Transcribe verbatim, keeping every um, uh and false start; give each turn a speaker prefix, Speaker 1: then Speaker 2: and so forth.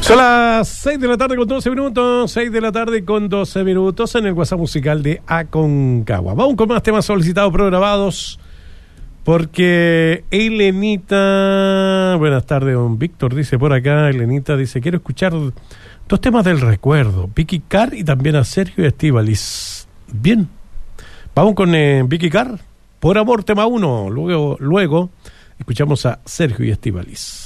Speaker 1: Son las seis de la tarde con doce minutos, seis de la tarde con doce minutos en el WhatsApp musical de Aconcagua. Vamos con más temas solicitados, programados, porque Elenita, buenas tardes, don Víctor, dice por acá, Elenita dice, quiero escuchar dos temas del recuerdo, Vicky Carr y también a Sergio Estíbaliz. Bien, vamos con eh, Vicky Carr, Por Amor, tema uno, luego, luego escuchamos a Sergio Estíbaliz.